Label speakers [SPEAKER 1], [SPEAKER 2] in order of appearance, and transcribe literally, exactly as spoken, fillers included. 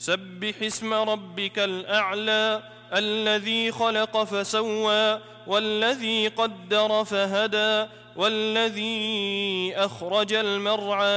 [SPEAKER 1] سبح اسم ربك الأعلى الذي خلق فسوى والذي قدر فهدى والذي أخرج المرعى